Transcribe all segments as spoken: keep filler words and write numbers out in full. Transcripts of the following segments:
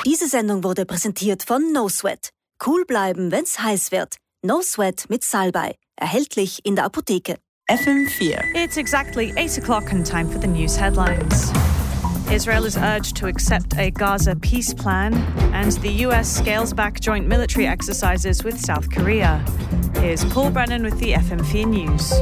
Diese Sendung wurde präsentiert von No Sweat. Cool bleiben, wenn's heiß wird. No Sweat mit Salbei. Erhältlich in der Apotheke. F M four. It's exactly eight o'clock and time for the news headlines. Israel is urged to accept a Gaza peace plan, and the U S scales back joint military exercises with South Korea. Here's Paul Brennan with the F M four News.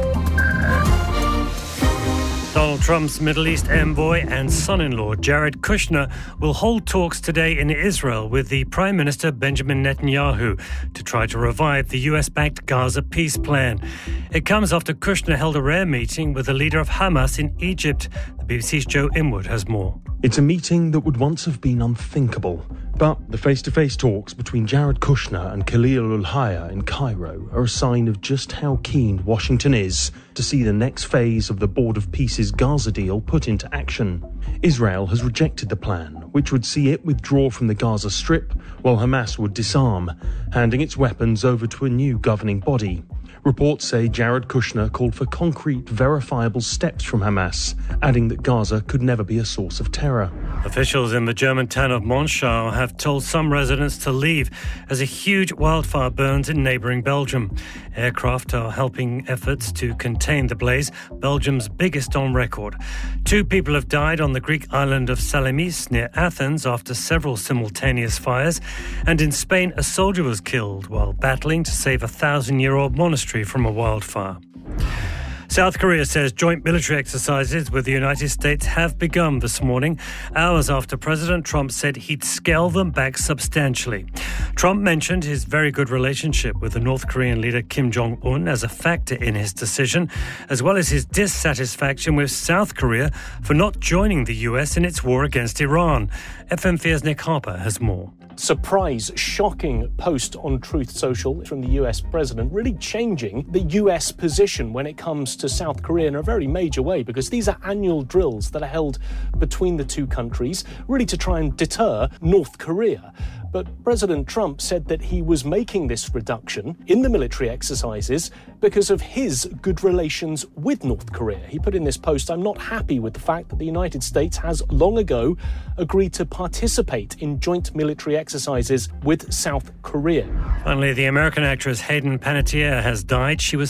Donald Trump's Middle East envoy and son-in-law Jared Kushner will hold talks today in Israel with the Prime Minister Benjamin Netanyahu to try to revive the U S-backed Gaza peace plan. It comes after Kushner held a rare meeting with the leader of Hamas in Egypt. The B B C's Joe Inwood has more. It's a meeting that would once have been unthinkable. But the face-to-face talks between Jared Kushner and Khalil al-Hayya in Cairo are a sign of just how keen Washington is to see the next phase of the Board of Peace's Gaza deal put into action. Israel has rejected the plan, which would see it withdraw from the Gaza Strip, while Hamas would disarm, handing its weapons over to a new governing body. Reports say Jared Kushner called for concrete, verifiable steps from Hamas, adding that Gaza could never be a source of terror. Officials in the German town of Monschau have told some residents to leave as a huge wildfire burns in neighbouring Belgium. Aircraft are helping efforts to contain the blaze, Belgium's biggest on record. Two people have died on the Greek island of Salamis near Athens after several simultaneous fires. And in Spain, a soldier was killed while battling to save a thousand-year-old monastery from a wildfire. South Korea says joint military exercises with the United States have begun this morning, hours after President Trump said he'd scale them back substantially. Trump mentioned his very good relationship with the North Korean leader Kim Jong-un as a factor in his decision, as well as his dissatisfaction with South Korea for not joining the U S in its war against Iran. F M four's Nick Harper has more. Surprise, shocking post on Truth Social from the U S president, really changing the U S position when it comes to South Korea in a very major way, because these are annual drills that are held between the two countries, really to try and deter North Korea. But President Trump said that he was making this reduction in the military exercises because of his good relations with North Korea. He put in this post, "I'm not happy with the fact that the United States has long ago agreed to participate in joint military exercises with South Korea." Finally, the American actress Hayden Panettiere has died. She was